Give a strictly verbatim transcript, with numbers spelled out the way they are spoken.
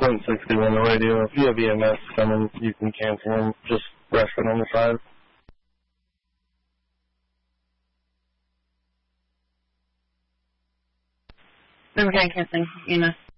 Quint sixty on the radio. If you have E M S coming, you can cancel them. Just resting on the side. River County canceling E M S.